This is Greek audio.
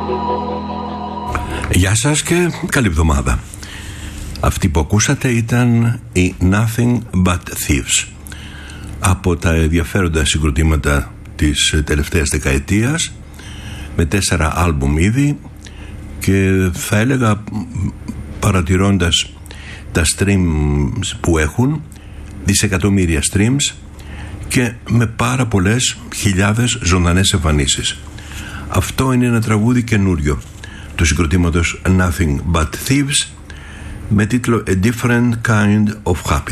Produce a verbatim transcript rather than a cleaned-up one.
Γεια σας και καλή εβδομάδα. Αυτή που ακούσατε ήταν η Nothing But Thieves, από τα ενδιαφέροντα συγκροτήματα της τελευταίας δεκαετίας, με τέσσερα άλμπουμ ήδη, και θα έλεγα, παρατηρώντας τα streams που έχουν, δισεκατομμύρια streams, και με πάρα πολλές χιλιάδες ζωντανές εμφανίσεις. Αυτό είναι ένα τραγούδι καινούριο του συγκροτήματος Nothing But Thieves, με τίτλο A Different Kind of Happiness.